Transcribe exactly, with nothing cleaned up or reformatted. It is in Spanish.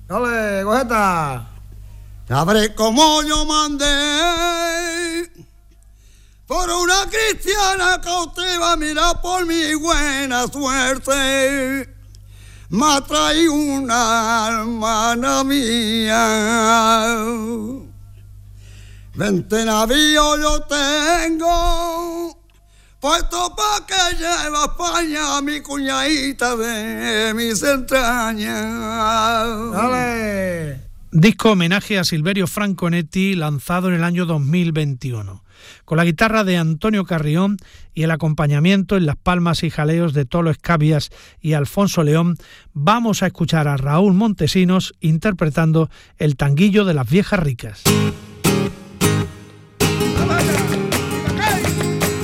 Dale, cogeta. Sabré cómo yo mandé por una cristiana cautiva, mira por mi buena suerte, me ha traído una hermana mía. Veinte navíos yo tengo, puesto pa' que lleva a España a mi cuñadita de mis entrañas. Dale. Disco homenaje a Silverio Franconetti, lanzado en el año dos mil veintiuno. Con la guitarra de Antonio Carrión y el acompañamiento en las palmas y jaleos de Tolo Escabias y Alfonso León, vamos a escuchar a Raúl Montesinos interpretando el tanguillo de las viejas ricas.